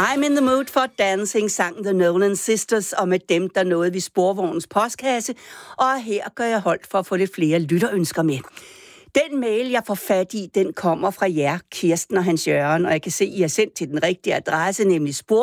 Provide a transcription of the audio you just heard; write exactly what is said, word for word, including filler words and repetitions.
I'm in the mood for dancing, sang The Nolan Sisters, og med dem, der nåede vi sporvognens postkasse, og her gør jeg holdt for at få lidt flere lytterønsker med. Den mail, jeg får fat i, den kommer fra jer, Kirsten og Hans Jørgen, og jeg kan se, I har sendt til den rigtige adresse, nemlig spor